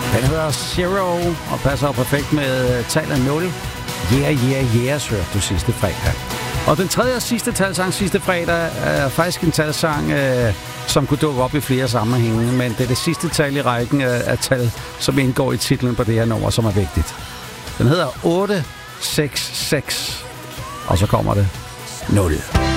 Den hedder Zero og passer perfekt med tallet 0. Yeah, yeah, yeah, hørte du sidste fredag. Og den tredje og sidste talsang sidste fredag er faktisk en talsang, som kunne dukke op i flere sammenhænge, men det er det sidste tal i rækken af tal, som indgår i titlen på det her nummer, som er vigtigt. Den hedder 866, og så kommer det 0.